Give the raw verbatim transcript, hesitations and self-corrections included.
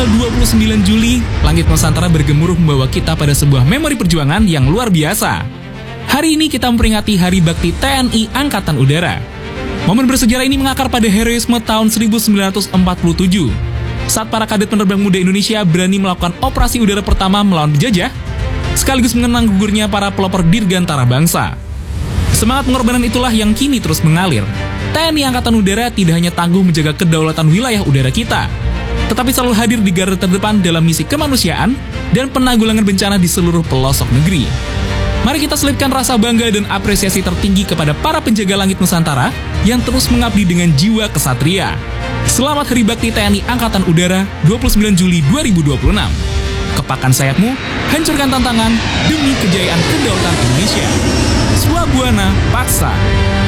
tanggal dua puluh sembilan Juli, langit Nusantara bergemuruh membawa kita pada sebuah memori perjuangan yang luar biasa. Hari ini kita memperingati Hari Bakti T N I Angkatan Udara. Momen bersejarah ini mengakar pada heroisme tahun seribu sembilan ratus empat puluh tujuh, saat para kadet penerbang muda Indonesia berani melakukan operasi udara pertama melawan penjajah, sekaligus mengenang gugurnya para pelopor dirgantara bangsa. Semangat pengorbanan itulah yang kini terus mengalir. T N I Angkatan Udara tidak hanya tangguh menjaga kedaulatan wilayah udara kita, tetapi selalu hadir di garda terdepan dalam misi kemanusiaan dan penanggulangan bencana di seluruh pelosok negeri. Mari kita selipkan rasa bangga dan apresiasi tertinggi kepada para penjaga langit Nusantara yang terus mengabdi dengan jiwa kesatria. Selamat Hari Bakti T N I Angkatan Udara dua puluh sembilan Juli dua ribu dua puluh enam. Kepakkan sayapmu, hancurkan tantangan demi kejayaan kedaulatan Indonesia. Swabuana Paksa.